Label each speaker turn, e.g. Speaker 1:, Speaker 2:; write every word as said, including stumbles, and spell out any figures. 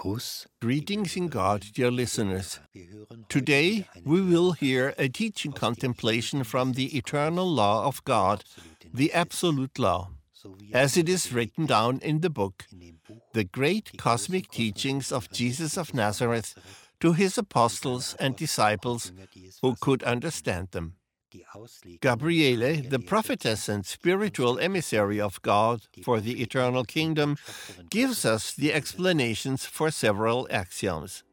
Speaker 1: Greetings in God, dear listeners. Today we will hear a teaching contemplation from the eternal law of God, the absolute law, as it is written down in the book, The Great Cosmic Teachings of Jesus of Nazareth to His Apostles and Disciples who could understand them. Gabriele, the prophetess and spiritual emissary of God for the eternal kingdom, gives us the explanations for several axioms.